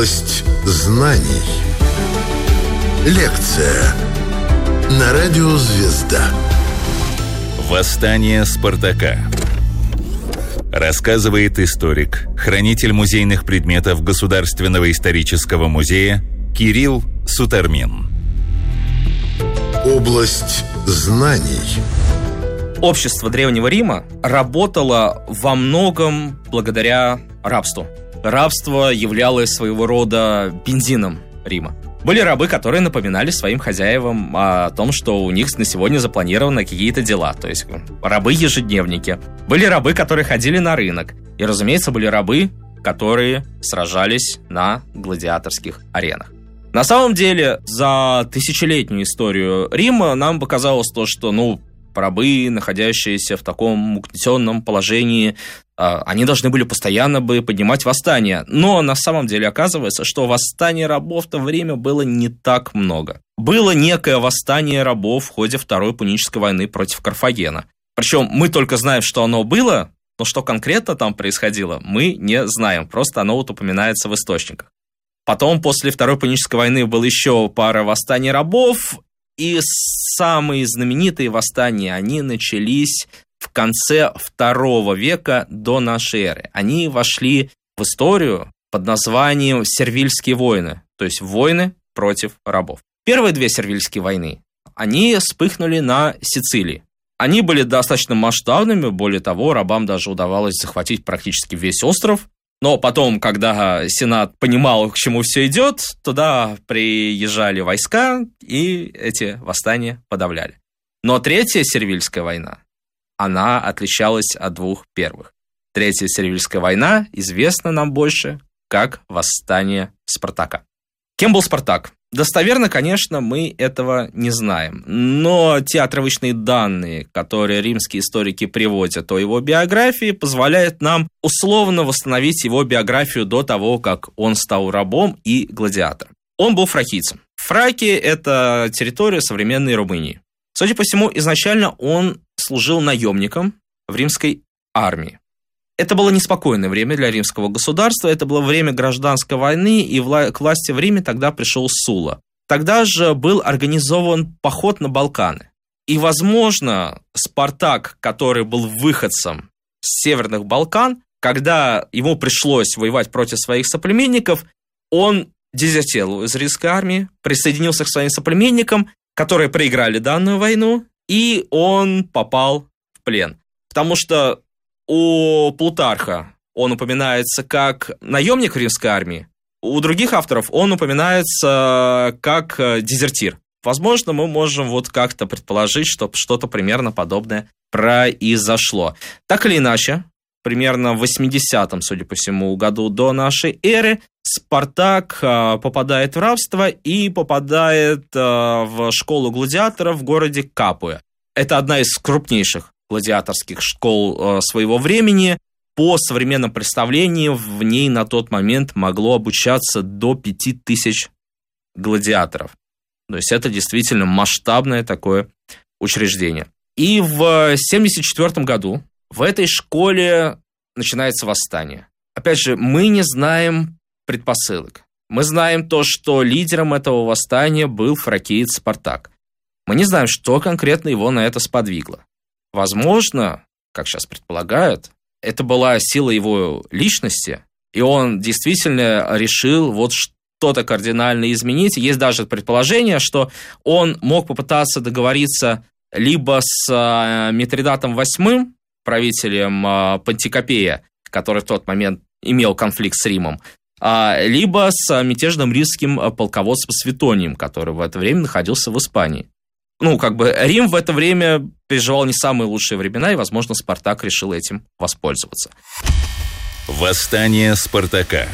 Область знаний. Лекция на радио «Звезда». Восстание Спартака. Рассказывает историк, хранитель музейных предметов Государственного исторического музея Кирилл Сутармин. Область знаний. Общество Древнего Рима работало во многом благодаря рабству. Рабство являлось своего рода бензином Рима. Были рабы, которые напоминали своим хозяевам о том, что у них на сегодня запланированы какие-то дела. То есть рабы-ежедневники. Были рабы, которые ходили на рынок. И, разумеется, были рабы, которые сражались на гладиаторских аренах. На самом деле, за тысячелетнюю историю Рима нам показалось то, что, рабы, находящиеся в таком угнетенном положении, они должны были постоянно поднимать восстания. Но на самом деле оказывается, что восстаний рабов в то время было не так много. Было некое восстание рабов в ходе Второй Пунической войны против Карфагена. Причем мы только знаем, что оно было, но что конкретно там происходило, мы не знаем. Просто оно упоминается в источниках. Потом, после Второй Пунической войны, было еще пара восстаний рабов, и самые знаменитые восстания, они начались в конце II века до нашей эры. Они вошли в историю под названием Сервильские войны, то есть войны против рабов. Первые две Сервильские войны, они вспыхнули на Сицилии. Они были достаточно масштабными, более того, рабам даже удавалось захватить практически весь остров. Но потом, когда Сенат понимал, к чему все идет, туда приезжали войска и эти восстания подавляли. Но Третья Сервильская война, она отличалась от двух первых. Третья Сервильская война известна нам больше как восстание Спартака. Кем был Спартак? Достоверно, конечно, мы этого не знаем. Но те отрывочные данные, которые римские историки приводят о его биографии, позволяют нам условно восстановить его биографию до того, как он стал рабом и гладиатором. Он был фракийцем. Фраки – это территория современной Румынии. Судя по всему, изначально он служил наемником в римской армии. Это было неспокойное время для римского государства, это было время гражданской войны, и к власти в Риме тогда пришел Сула. Тогда же был организован поход на Балканы. И, возможно, Спартак, который был выходцем с северных Балкан, когда ему пришлось воевать против своих соплеменников, он дезертировал из римской армии, присоединился к своим соплеменникам, которые проиграли данную войну, и он попал в плен. Потому что у Плутарха он упоминается как наемник в римской армии, у других авторов он упоминается как дезертир. Возможно, мы можем как-то предположить, что что-то примерно подобное произошло. Так или иначе, примерно в 80-м, судя по всему, году до нашей эры, Спартак попадает в рабство и попадает в школу гладиаторов в городе Капуя. Это одна из крупнейших гладиаторских школ своего времени. По современным представлениям, в ней на тот момент могло обучаться до 5000 гладиаторов. То есть это действительно масштабное такое учреждение. И в 1974 году в этой школе начинается восстание. Опять же, мы не знаем предпосылок. Мы знаем то, что лидером этого восстания был фракиец Спартак. Мы не знаем, что конкретно его на это сподвигло. Возможно, как сейчас предполагают, это была сила его личности, и он действительно решил что-то кардинально изменить. Есть даже предположение, что он мог попытаться договориться либо с Митридатом VIII, правителем Пантикопея, который в тот момент имел конфликт с Римом, либо с мятежным римским полководцем Светонием, который в это время находился в Испании. Рим в это время переживал не самые лучшие времена, и, возможно, Спартак решил этим воспользоваться. Восстание Спартака.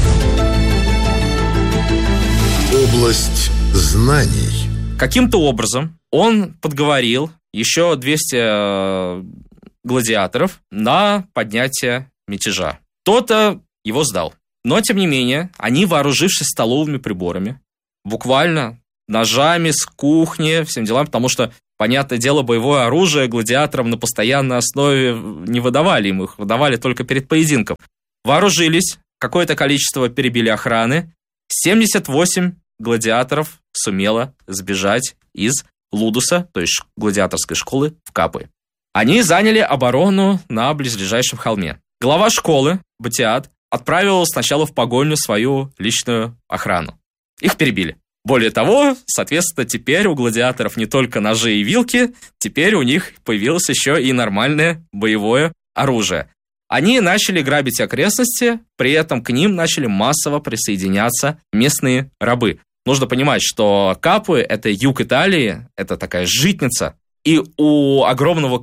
Область знаний. Каким-то образом он подговорил еще 200 гладиаторов на поднятие мятежа. Кто-то его сдал. Но, тем не менее, они, вооружившись столовыми приборами, буквально ножами с кухни, всем делам, потому что, понятное дело, боевое оружие гладиаторам на постоянной основе не выдавали, им их выдавали только перед поединком. Вооружились, какое-то количество перебили охраны 78 гладиаторов сумело сбежать из Лудуса, то есть гладиаторской школы, в Капы. Они заняли оборону на близлежащем холме. Глава школы, Батиат, отправил сначала в погоню свою личную охрану. Их перебили. Более того, соответственно, теперь у гладиаторов не только ножи и вилки, теперь у них появилось еще и нормальное боевое оружие. Они начали грабить окрестности, при этом к ним начали массово присоединяться местные рабы. Нужно понимать, что Капы – это юг Италии, это такая житница, и у огромного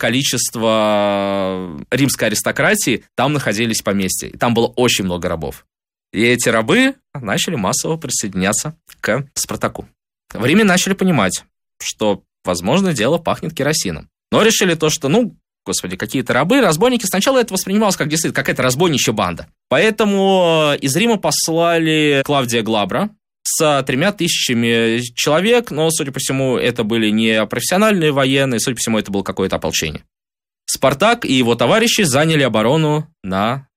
количества римской аристократии там находились поместья, и там было очень много рабов. И эти рабы начали массово присоединяться к Спартаку. В Риме начали понимать, что, возможно, дело пахнет керосином. Но решили то, что, какие-то рабы, разбойники. Сначала это воспринималось как действительно какая-то разбойничья банда. Поэтому из Рима послали Клавдия Глабра с 3000 человек, но, судя по всему, это были не профессиональные военные, судя по всему, это было какое-то ополчение. Спартак и его товарищи заняли оборону на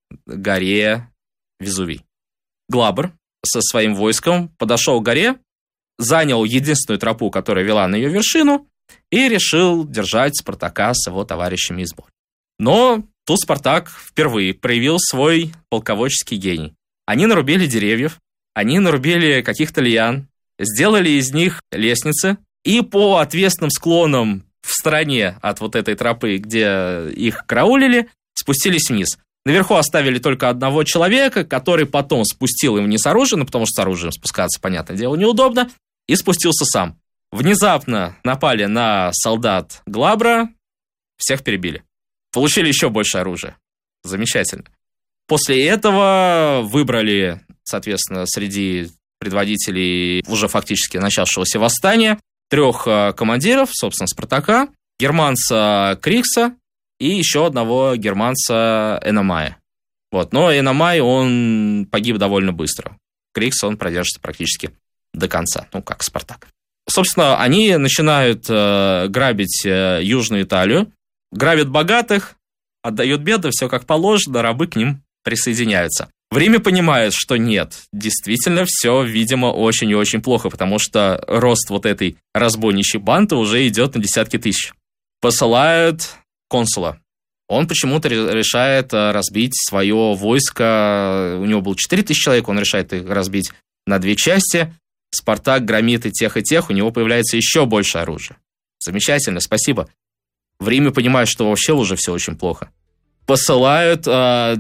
горе Везувий. Глабр со своим войском подошел к горе, занял единственную тропу, которая вела на ее вершину, и решил держать Спартака с его товарищами из боя. Но тут Спартак впервые проявил свой полководческий гений. Они нарубили деревьев, они нарубили каких-то лиан, сделали из них лестницы, и по отвесным склонам в стороне от вот этой тропы, где их караулили, спустились вниз. Наверху оставили только одного человека, который потом спустил им вниз оружие, потому что с оружием спускаться, понятное дело, неудобно, и спустился сам. Внезапно напали на солдат Глабра, всех перебили. Получили еще больше оружия. Замечательно. После этого выбрали, соответственно, среди предводителей уже фактически начавшегося восстания 3 командиров, собственно, Спартака, германца Крикса и еще одного германца Эномая. Но Эномай, он погиб довольно быстро. Крикс, он продержится практически до конца, как Спартак. Собственно, они начинают грабить Южную Италию, грабят богатых, отдают бедным, все как положено, рабы к ним присоединяются. В Риме понимают, что нет, действительно все, видимо, очень и очень плохо, потому что рост вот этой разбойничьей банды уже идет на десятки тысяч. Посылают консула. Он почему-то решает разбить свое войско, у него было 4000 человек, он решает их разбить на 2 части. Спартак громит и тех, у него появляется еще больше оружия. Замечательно, спасибо. В Риме понимают, что вообще уже все очень плохо. Посылают 2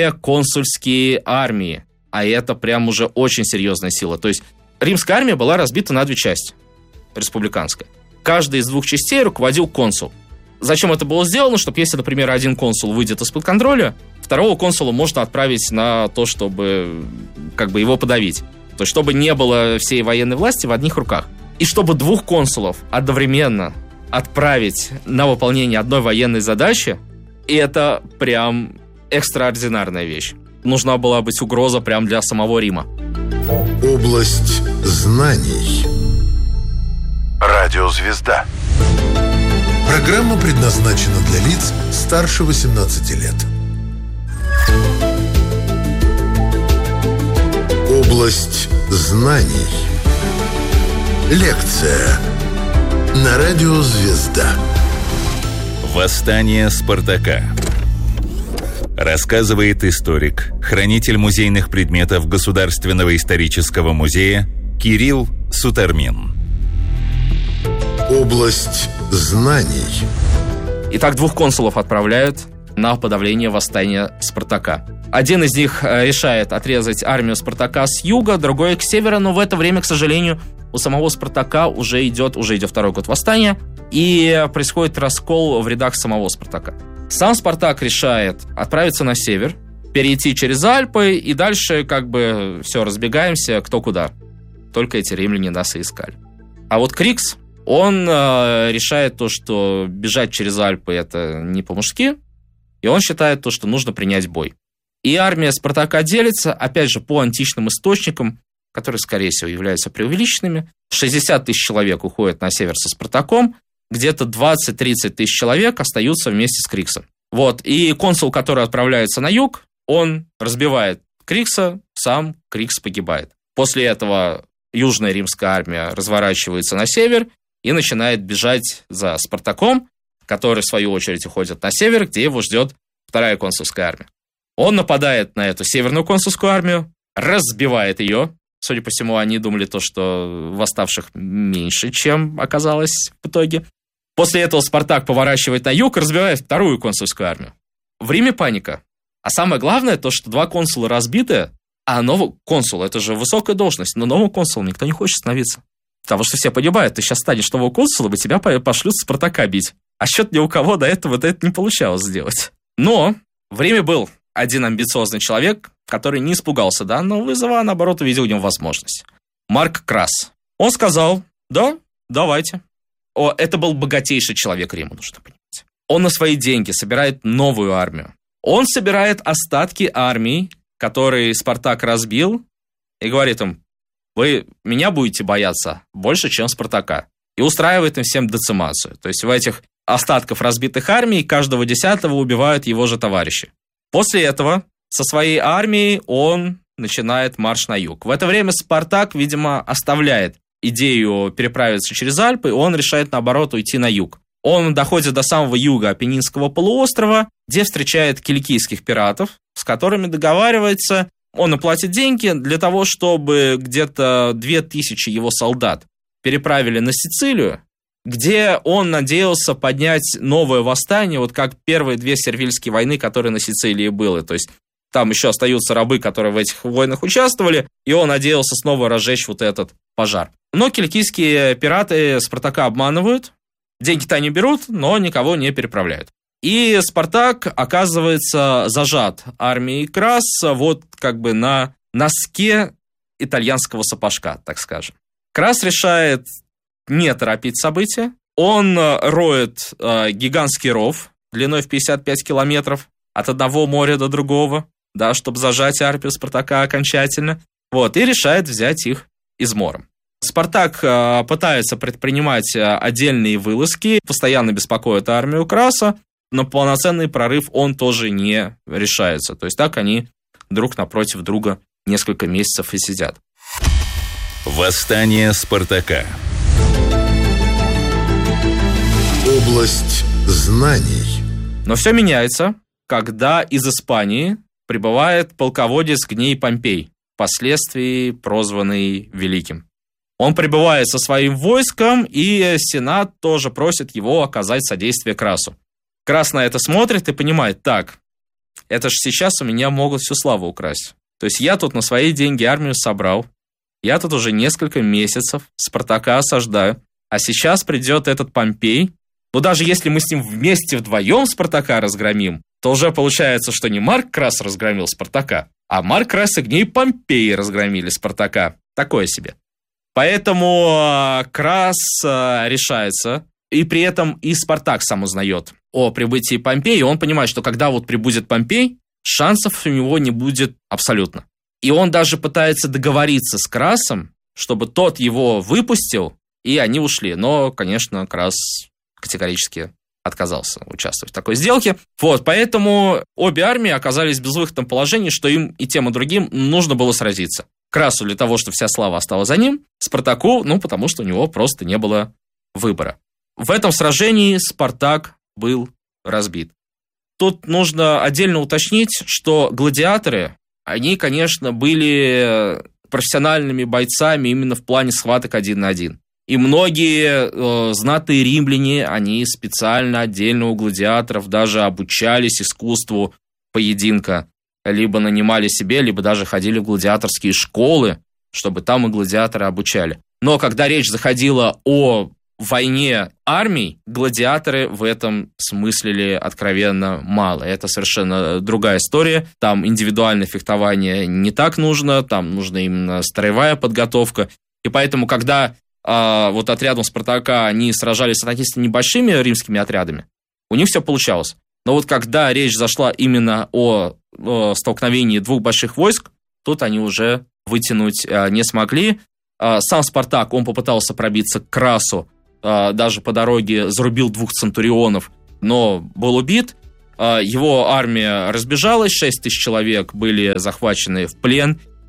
консульские армии, а это прям уже очень серьезная сила. То есть римская армия была разбита на 2 части, республиканская. Каждая из 2 частей руководил консул. Зачем это было сделано? Чтобы если, например, один консул выйдет из-под контроля, второго консула можно отправить на то, чтобы его подавить. То есть, чтобы не было всей военной власти в одних руках. И чтобы 2 консулов одновременно отправить на выполнение одной военной задачи, это прям экстраординарная вещь. Нужна была быть угроза прям для самого Рима. Область знаний. Радиозвезда. Программа предназначена для лиц старше 18 лет. Область знаний. Лекция на радио «Звезда». Восстание Спартака. Рассказывает историк, хранитель музейных предметов Государственного исторического музея Кирилл Сутармин. Область знаний. Итак, 2 консулов отправляют на подавление восстания Спартака. Один из них решает отрезать армию Спартака с юга, другой к северу, но в это время, к сожалению, у самого Спартака уже идет 2-й год восстания, и происходит раскол в рядах самого Спартака. Сам Спартак решает отправиться на север, перейти через Альпы, и дальше все, разбегаемся кто куда. Только эти римляне нас и искали. А вот Крикс, он решает то, что бежать через Альпы это не по-мужски, и он считает то, что нужно принять бой. И армия Спартака делится, опять же, по античным источникам, которые, скорее всего, являются преувеличенными. 60 000 человек уходят на север со Спартаком, где-то 20-30 тысяч человек остаются вместе с Криксом. И консул, который отправляется на юг, он разбивает Крикса, сам Крикс погибает. После этого Южная римская армия разворачивается на север и начинает бежать за Спартаком, который, в свою очередь, уходит на север, где его ждет вторая консульская армия. Он нападает на эту северную консульскую армию, разбивает ее. Судя по всему, они думали то, что восставших меньше, чем оказалось в итоге. После этого Спартак поворачивает на юг и разбивает вторую консульскую армию. В Риме паника. А самое главное, то, что два консула разбиты, а новый консул, это же высокая должность, но новым консулом никто не хочет становиться. Потому что все понимают, ты сейчас станешь новым консулом, и тебя пошлют Спартака бить. А что-то ни у кого до этого это не получалось сделать. Но в Риме был один амбициозный человек, который не испугался данного вызова, а наоборот увидел в нем возможность. Марк Крас. Он сказал, да, давайте. Это был богатейший человек Рима, нужно понимать. Он на свои деньги собирает новую армию. Он собирает остатки армий, которые Спартак разбил, и говорит им, вы меня будете бояться больше, чем Спартака. И устраивает им всем децимацию. То есть в этих остатков разбитых армий каждого 10-го убивают его же товарищи. После этого со своей армией он начинает марш на юг. В это время Спартак, видимо, оставляет идею переправиться через Альпы, и он решает, наоборот, уйти на юг. Он доходит до самого юга Апеннинского полуострова, где встречает киликийских пиратов, с которыми договаривается. Он им платит деньги для того, чтобы где-то 2000 его солдат переправили на Сицилию, где он надеялся поднять новое восстание, вот как первые две Сервильские войны, которые на Сицилии были. То есть там еще остаются рабы, которые в этих войнах участвовали, и он надеялся снова разжечь вот этот пожар. Но киликийские пираты Спартака обманывают, деньги-то они берут, но никого не переправляют. И Спартак оказывается зажат армией Краса вот как бы на носке итальянского сапожка, так скажем. Крас решает не торопить события. Он роет гигантский ров длиной в 55 километров от одного моря до другого, да, чтобы зажать армию Спартака окончательно. Вот, и решает взять их измором. Спартак пытается предпринимать отдельные вылазки, постоянно беспокоит армию Краса, но полноценный прорыв он тоже не решается. То есть так они друг напротив друга несколько месяцев и сидят. Восстание Спартака. Область знаний. Но все меняется, когда из Испании прибывает полководец Гней Помпей, впоследствии прозванный Великим. Он прибывает со своим войском, и Сенат тоже просит его оказать содействие Красу. Крас на это смотрит и понимает, так, это же сейчас у меня могут всю славу украсть. То есть я тут на свои деньги армию собрал, я тут уже несколько месяцев Спартака осаждаю, а сейчас придет этот Помпей. Но даже если мы с ним вместе вдвоем Спартака разгромим, то уже получается, что не Марк Крас разгромил Спартака, а Марк Крас и Гней Помпей разгромили Спартака. Такое себе. Поэтому Крас решается, и при этом и Спартак сам узнает о прибытии Помпея, и он понимает, что когда вот прибудет Помпей, шансов у него не будет абсолютно. И он даже пытается договориться с Красом, чтобы тот его выпустил, и они ушли. Но, конечно, Крас категорически отказался участвовать в такой сделке. Вот, поэтому обе армии оказались в безвыходном положении, что им и тем, и другим нужно было сразиться. Красу для того, чтобы вся слава осталась за ним, Спартаку, потому что у него просто не было выбора. В этом сражении Спартак был разбит. Тут нужно отдельно уточнить, что гладиаторы, они, конечно, были профессиональными бойцами именно в плане схваток 1 на 1. И многие знатные римляне, они специально отдельно у гладиаторов даже обучались искусству поединка. Либо нанимали себе, либо даже ходили в гладиаторские школы, чтобы там и гладиаторы обучали. Но когда речь заходила о войне армий, гладиаторы в этом смыслили откровенно мало. Это совершенно другая история. Там индивидуальное фехтование не так нужно, там нужна именно строевая подготовка. И поэтому, когда вот отрядом Спартака они сражались с относительно небольшими римскими отрядами, у них все получалось. Но вот когда речь зашла именно о столкновении двух больших войск, тут они уже вытянуть не смогли. Сам Спартак, он попытался пробиться к Красу, даже по дороге зарубил 2 центурионов, но был убит. Его армия разбежалась, 6 тысяч человек были захвачены в плен,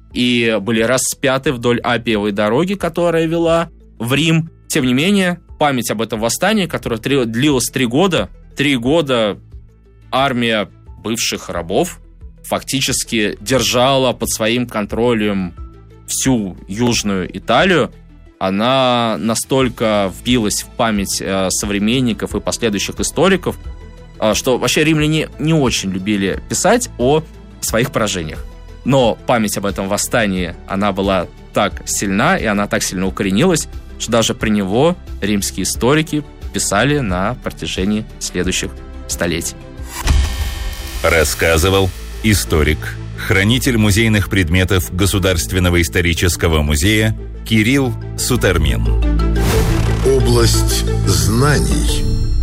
и были распяты вдоль Аппиевой дороги, которая вела в Рим. Тем не менее, память об этом восстании, которое длилось 3 года, 3 года армия бывших рабов фактически держала под своим контролем всю Южную Италию. Она настолько вбилась в память современников и последующих историков, что вообще римляне не очень любили писать о своих поражениях. Но память об этом восстании, она была так сильна, и она так сильно укоренилась, что даже при него римские историки писали на протяжении следующих столетий. Рассказывал историк, хранитель музейных предметов Государственного исторического музея Кирилл Сутармин. Область знаний.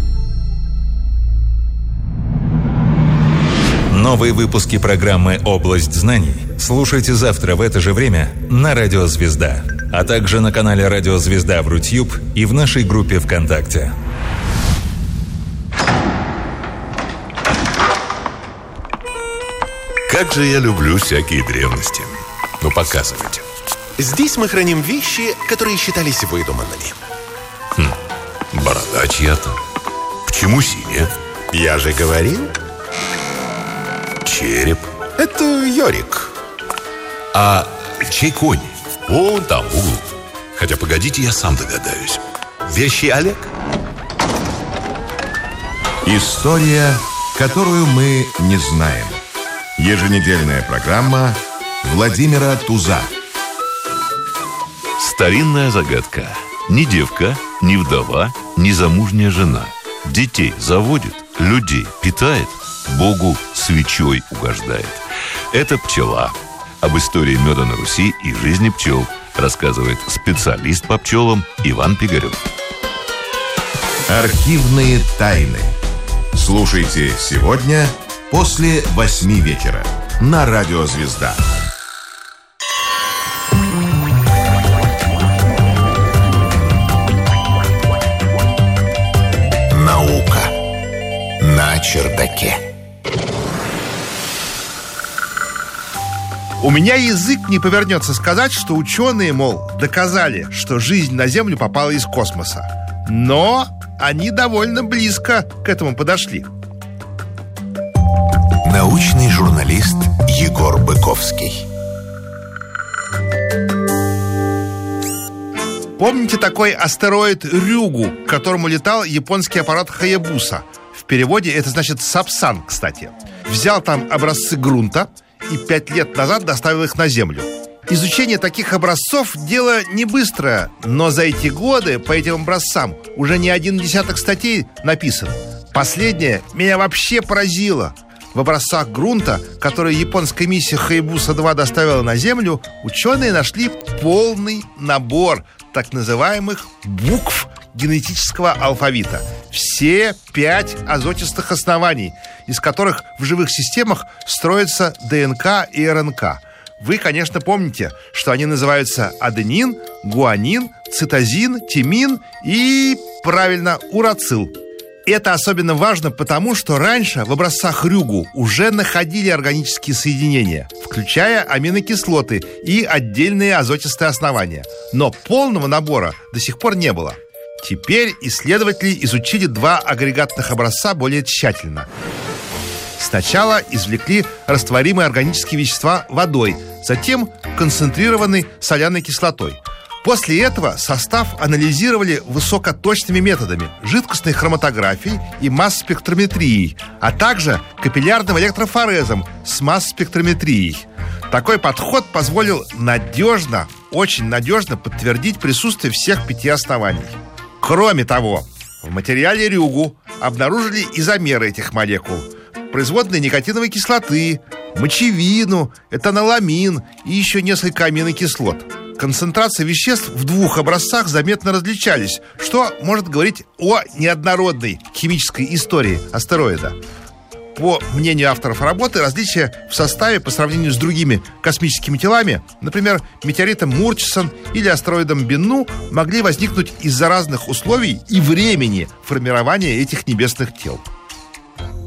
Новые выпуски программы «Область знаний» слушайте завтра в это же время на Радио Звезда, а также на канале Радио Звезда в Рутьюб и в нашей группе ВКонтакте. Как же я люблю всякие древности. Ну, показывайте. Здесь мы храним вещи, которые считались выдуманными. Борода чья-то. Почему синяя? Я же говорил. Череп. Это Йорик. А чей конь? Вон там, в углу. Хотя, погодите, я сам догадаюсь. Вещи Олег. История, которую мы не знаем. Еженедельная программа Владимира Туза. Старинная загадка. Ни девка, ни вдова, ни замужняя жена. Детей заводит, людей питает, Богу свечой угождает. Это пчела. Об истории меда на Руси и жизни пчел рассказывает специалист по пчелам Иван Пигарев. Архивные тайны. Слушайте сегодня после 8 вечера на Радио Звезда. Наука на чердаке. У меня язык не повернется сказать, что ученые, мол, доказали, что жизнь на Землю попала из космоса. Но они довольно близко к этому подошли. Научный журналист Егор Быковский. Помните такой астероид Рюгу, к которому летал японский аппарат Хаябуса? В переводе это значит «Сапсан», кстати. Взял там образцы грунта и 5 лет назад доставил их на Землю. Изучение таких образцов – дело не быстрое, но за эти годы по этим образцам уже не 1 десяток статей написано. Последнее меня вообще поразило. В образцах грунта, которые японская миссия Хаябуса-2 доставила на Землю, ученые нашли полный набор так называемых букв генетического алфавита. Все 5 азотистых оснований, из которых в живых системах строятся ДНК и РНК. Вы, конечно, помните, что они называются аденин, гуанин, цитозин, тимин и, правильно, урацил. Это особенно важно потому, что раньше в образцах Рюгу уже находили органические соединения, включая аминокислоты и отдельные азотистые основания. Но полного набора до сих пор не было. Теперь исследователи изучили 2 агрегатных образца более тщательно. Сначала извлекли растворимые органические вещества водой, затем концентрированной соляной кислотой. После этого состав анализировали высокоточными методами жидкостной хроматографией и масс-спектрометрией, а также капиллярным электрофорезом с масс-спектрометрией. Такой подход позволил надежно, очень надежно подтвердить присутствие всех 5 оснований. Кроме того, в материале Рюгу обнаружили изомеры этих молекул, производные никотиновой кислоты, мочевину, этаноламин и еще несколько аминокислот. Концентрации веществ в 2 образцах заметно различались, что может говорить о неоднородной химической истории астероида. По мнению авторов работы, различия в составе по сравнению с другими космическими телами, например, метеоритом Мурчисон или астероидом Бенну, могли возникнуть из-за разных условий и времени формирования этих небесных тел.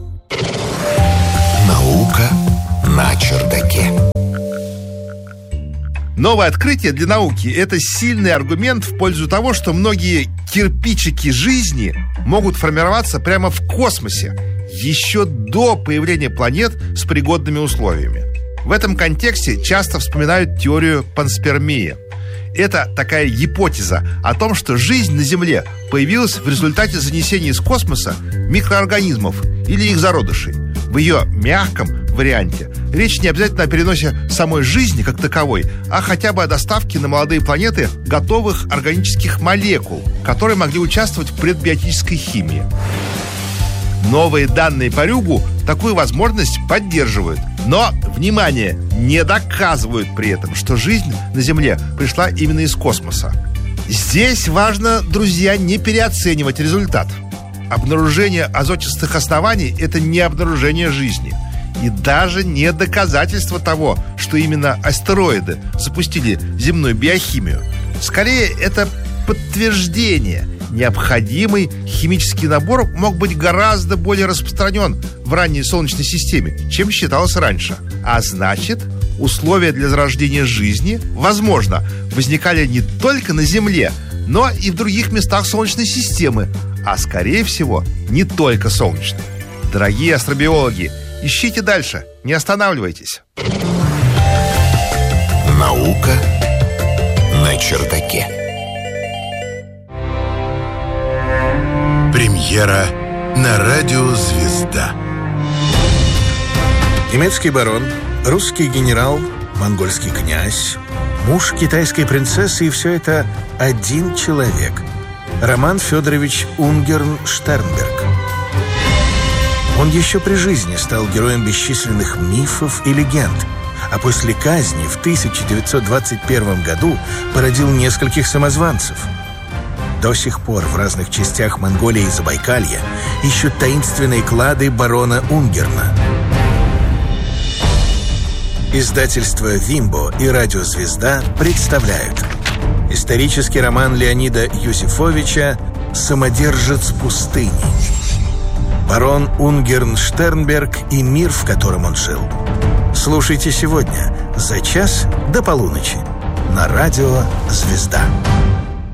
Наука на чердаке. Новое открытие для науки – это сильный аргумент в пользу того, что многие кирпичики жизни могут формироваться прямо в космосе, еще до появления планет с пригодными условиями. В этом контексте часто вспоминают теорию панспермии. Это такая гипотеза о том, что жизнь на Земле появилась в результате занесения из космоса микроорганизмов или их зародышей. В ее мягком варианте речь не обязательно о переносе самой жизни как таковой, а хотя бы о доставке на молодые планеты готовых органических молекул, которые могли участвовать в предбиотической химии. Новые данные по Рюгу такую возможность поддерживают. Но, внимание, не доказывают при этом, что жизнь на Земле пришла именно из космоса. Здесь важно, друзья, не переоценивать результат. Обнаружение азотистых оснований – это не обнаружение жизни. И даже не доказательство того, что именно астероиды запустили земную биохимию. Скорее, это подтверждение. Необходимый химический набор мог быть гораздо более распространен в ранней Солнечной системе, чем считалось раньше. А значит, условия для зарождения жизни, возможно, возникали не только на Земле, но и в других местах Солнечной системы, а, скорее всего, не только Солнечной. Дорогие астробиологи, ищите дальше, не останавливайтесь. Наука на чердаке. Премьера на радио «Звезда». Немецкий барон, русский генерал, монгольский князь, муж китайской принцессы, и все это один человек – Роман Федорович Унгерн-Штернберг. Он еще при жизни стал героем бесчисленных мифов и легенд, а после казни в 1921 году породил нескольких самозванцев. До сих пор в разных частях Монголии и Забайкалья ищут таинственные клады барона Унгерна. Издательство «Вимбо» и радио «Звезда» представляют исторический роман Леонида Юзефовича «Самодержец пустыни». Барон Унгерн-Штернберг и мир, в котором он жил. Слушайте сегодня за час до полуночи на радио «Звезда».